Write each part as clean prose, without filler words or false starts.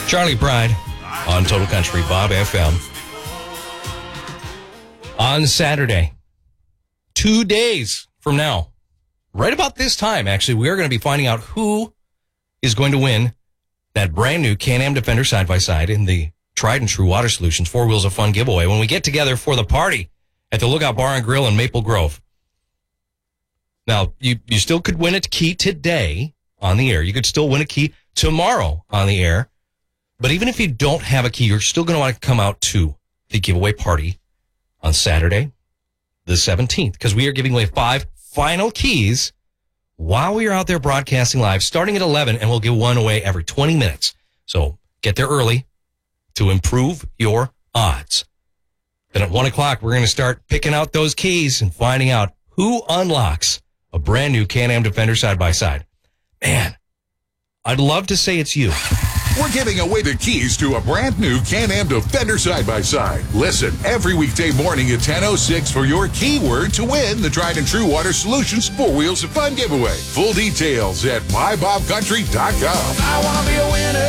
Charlie Pride on Total Country Bob FM. On Saturday, 2 days from now, right about this time, actually, we are going to be finding out who is going to win that brand new Can-Am Defender side-by-side in the Tried and True Water Solutions 4 Wheels of Fun giveaway when we get together for the party at the Lookout Bar and Grill in Maple Grove. Now, you still could win a key today on the air. You could still win a key tomorrow on the air. But even if you don't have a key, you're still going to want to come out to the giveaway party on Saturday, the 17th, because we are giving away 5 final keys while we are out there broadcasting live, starting at 11, and we'll give one away every 20 minutes. So get there early to improve your odds. Then at 1 o'clock, we're going to start picking out those keys and finding out who unlocks a brand new Can-Am Defender side-by-side. Man, I'd love to say it's you. We're giving away the keys to a brand new Can-Am Defender side-by-side. Listen every weekday morning at 10:06 for your keyword to win the Tried and True Water Solutions 4 Wheels of Fun giveaway. Full details at mybobcountry.com. I want to be a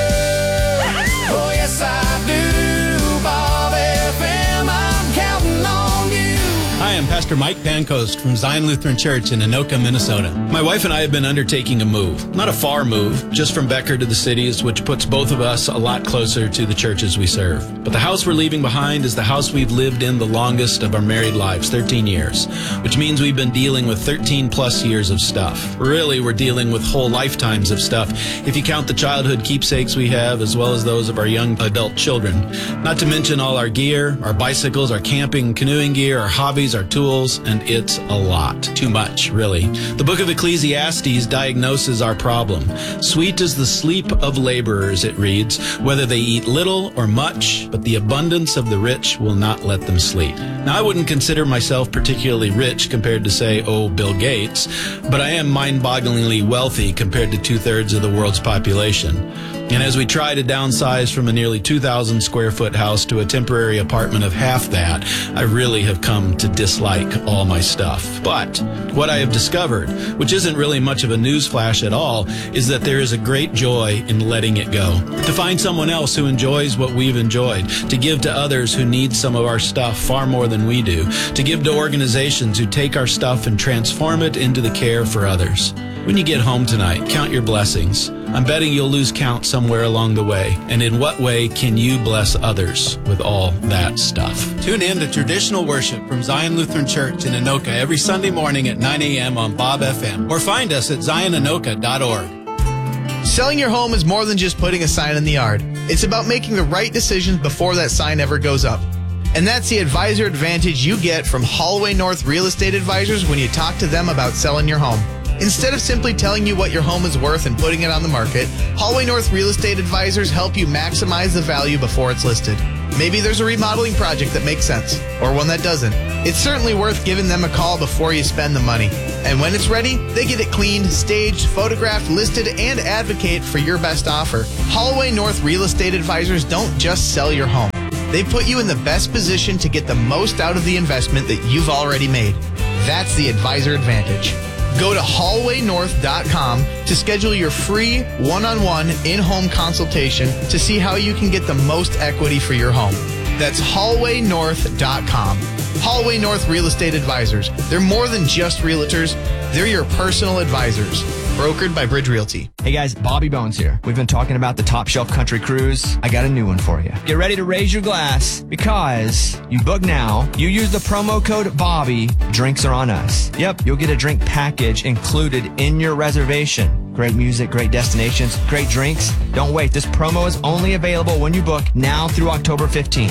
winner. Oh, yes, I do. Bob FM, I'm counting on you. Hi, I'm Pastor Mike Pancoast from Zion Lutheran Church in Anoka, Minnesota. My wife and I have been undertaking a move. Not a far move, just from Becker to the cities, which puts both of us a lot closer to the churches we serve. But the house we're leaving behind is the house we've lived in the longest of our married lives, 13 years, which means we've been dealing with 13 plus years of stuff. Really, we're dealing with whole lifetimes of stuff, if you count the childhood keepsakes we have, as well as those of our young adult children. Not to mention all our gear, our bicycles, our camping, canoeing gear, our hobbies, our tools, and it's a lot. Too much, really. The book of Ecclesiastes diagnoses our problem. Sweet is the sleep of laborers, it reads, whether they eat little or much, but the abundance of the rich will not let them sleep. Now, I wouldn't consider myself particularly rich compared to, say, Bill Gates, but I am mind-bogglingly wealthy compared to 2/3 of the world's population. And as we try to downsize from a nearly 2,000 square foot house to a temporary apartment of half that, I really have come to dislike all my stuff. But what I have discovered, which isn't really much of a newsflash at all, is that there is a great joy in letting it go. To find someone else who enjoys what we've enjoyed, to give to others who need some of our stuff far more than we do, to give to organizations who take our stuff and transform it into the care for others. When you get home tonight, count your blessings. I'm betting you'll lose count somewhere along the way. And in what way can you bless others with all that stuff? Tune in to Traditional Worship from Zion Lutheran Church in Anoka every Sunday morning at 9 a.m. on Bob FM. Or find us at zionanoka.org. Selling your home is more than just putting a sign in the yard. It's about making the right decisions before that sign ever goes up. And that's the advisor advantage you get from Holloway North Real Estate Advisors when you talk to them about selling your home. Instead of simply telling you what your home is worth and putting it on the market, Holloway North Real Estate Advisors help you maximize the value before it's listed. Maybe there's a remodeling project that makes sense, or one that doesn't. It's certainly worth giving them a call before you spend the money. And when it's ready, they get it cleaned, staged, photographed, listed, and advocate for your best offer. Holloway North Real Estate Advisors don't just sell your home. They put you in the best position to get the most out of the investment that you've already made. That's the advisor advantage. Go to hallwaynorth.com to schedule your free one-on-one in-home consultation to see how you can get the most equity for your home. That's hallwaynorth.com. Holloway North Real Estate Advisors. They're more than just realtors. They're your personal advisors. Brokered by Bridge Realty. Hey guys, Bobby Bones here. We've been talking about the Top Shelf Country Cruise. I got a new one for you. Get ready to raise your glass because you book now, you use the promo code Bobby, drinks are on us. Yep, you'll get a drink package included in your reservation. Great music, great destinations, great drinks. Don't wait. This promo is only available when you book now through October 15th.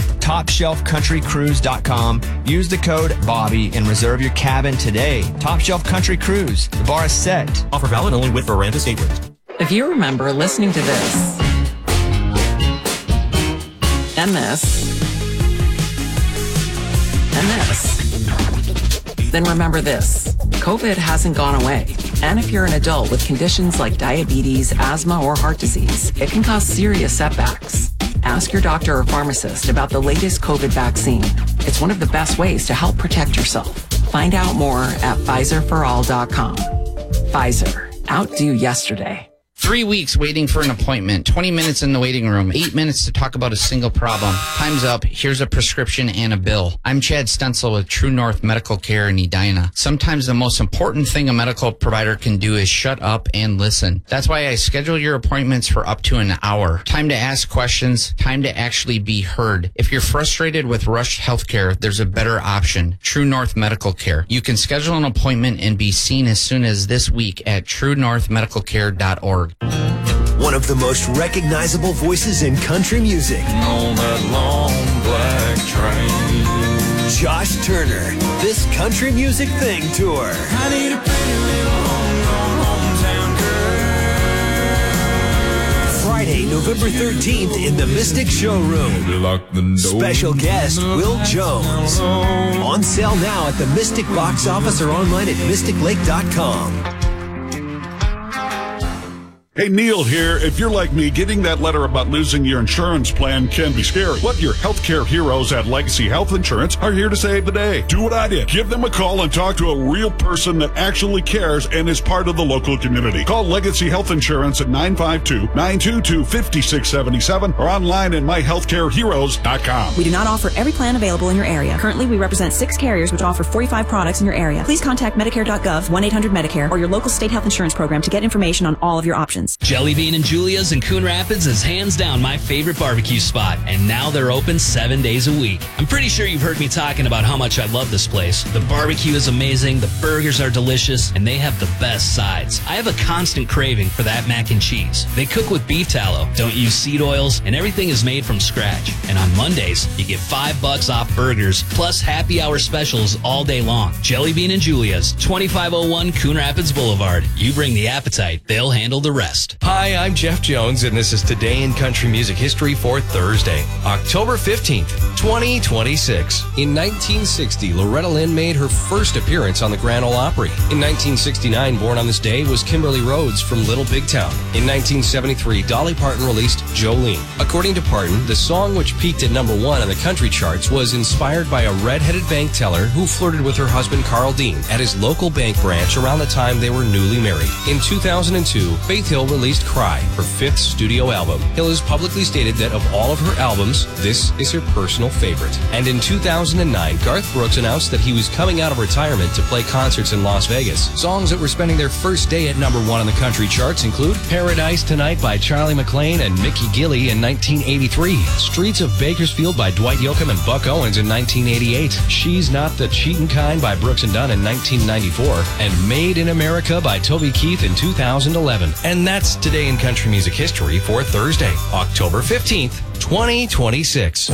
TopShelfCountryCruise.com. Use the code Bobby and reserve your cabin today. Top Shelf Country Cruise. The bar is set. Offer valid only with Veranda Staterooms. If you remember listening to this and this and this, then remember this. COVID hasn't gone away. And if you're an adult with conditions like diabetes, asthma, or heart disease, it can cause serious setbacks. Ask your doctor or pharmacist about the latest COVID vaccine. It's one of the best ways to help protect yourself. Find out more at PfizerForAll.com. Pfizer. Outdo yesterday. 3 weeks waiting for an appointment, 20 minutes in the waiting room, 8 minutes to talk about a single problem. Time's up. Here's a prescription and a bill. I'm Chad Stencil with True North Medical Care in Edina. Sometimes the most important thing a medical provider can do is shut up and listen. That's why I schedule your appointments for up to an hour. Time to ask questions, time to actually be heard. If you're frustrated with rushed healthcare, there's a better option. True North Medical Care. You can schedule an appointment and be seen as soon as this week at truenorthmedicalcare.org. One of the most recognizable voices in country music. On that long black train. Josh Turner, this Country Music Thing Tour. I need a pretty little hometown girl. Friday, November 13th in the Mystic Showroom. Special guest, Will Jones. On sale now at the Mystic box office or online at mysticlake.com. Hey, Neil here. If you're like me, getting that letter about losing your insurance plan can be scary. But your healthcare heroes at Legacy Health Insurance are here to save the day. Do what I did. Give them a call and talk to a real person that actually cares and is part of the local community. Call Legacy Health Insurance at 952-922-5677 or online at myhealthcareheroes.com. We do not offer every plan available in your area. Currently, we represent 6 carriers which offer 45 products in your area. Please contact Medicare.gov, 1-800-MEDICARE, or your local state health insurance program to get information on all of your options. Jelly Bean and Julia's in Coon Rapids is hands down my favorite barbecue spot, and now they're open 7 days a week. I'm pretty sure you've heard me talking about how much I love this place. The barbecue is amazing, the burgers are delicious, and they have the best sides. I have a constant craving for that mac and cheese. They cook with beef tallow, don't use seed oils, and everything is made from scratch. And on Mondays, you get $5 off burgers, plus happy hour specials all day long. Jelly Bean and Julia's, 2501 Coon Rapids Boulevard. You bring the appetite, they'll handle the rest. Hi, I'm Jeff Jones, and this is Today in Country Music History for Thursday, October 15th, 2026. In 1960, Loretta Lynn made her first appearance on the Grand Ole Opry. In 1969, born on this day was Kimberly Rhodes from Little Big Town. In 1973, Dolly Parton released Jolene. According to Parton, the song which peaked at number 1 on the country charts was inspired by a red-headed bank teller who flirted with her husband Carl Dean at his local bank branch around the time they were newly married. In 2002, Faith Hill released Cry, her 5th studio album. Hill has publicly stated that of all of her albums, this is her personal favorite. And in 2009, Garth Brooks announced that he was coming out of retirement to play concerts in Las Vegas. Songs that were spending their first day at number 1 on the country charts include Paradise Tonight by Charlie McClain and Mickey Gilley in 1983, Streets of Bakersfield by Dwight Yoakam and Buck Owens in 1988, She's Not the Cheatin' Kind by Brooks and Dunn in 1994, and Made in America by Toby Keith in 2011. And that's Today in Country Music History for Thursday, October 15th, 2026.